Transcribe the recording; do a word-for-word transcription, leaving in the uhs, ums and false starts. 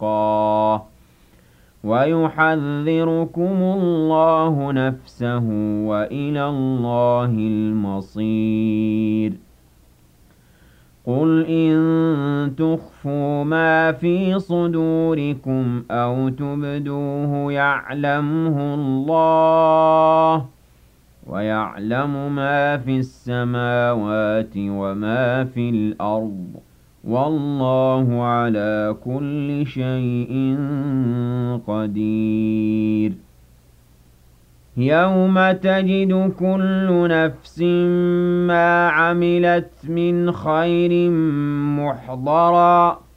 أتقاه ويحذركم الله نفسه وإلى الله المصير قل إن تخفوا ما في صدوركم أو تبدوه يعلمه الله ويعلم ما في السماوات وما في الأرض والله على كل شيء قدير يوم تجد كل نفس ما عملت من خير محضرا